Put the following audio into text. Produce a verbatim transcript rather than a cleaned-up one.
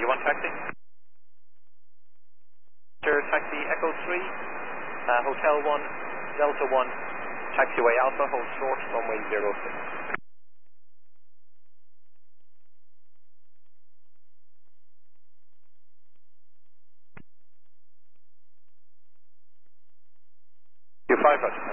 you want taxi? Sure, taxi Echo three, uh, Hotel one, Delta one, taxiway Alpha, hold short, runway zero six. Q five, Roger.